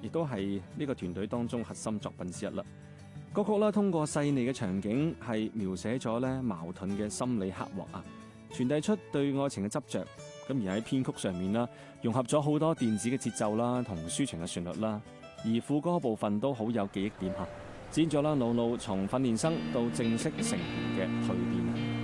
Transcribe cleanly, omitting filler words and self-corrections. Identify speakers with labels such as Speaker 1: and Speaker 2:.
Speaker 1: 都係呢個團隊當中核心作品之一啦。歌曲啦，通過細膩嘅場景係描寫咗咧矛盾嘅心理刻畫啊，傳遞出對愛情嘅執着。咁而喺編曲上面啦，融合咗好多電子嘅節奏啦，同抒情嘅旋律啦，而副歌部分都好有記憶點嚇，展現咗啦露露從訓練生到正式成員嘅蛻變。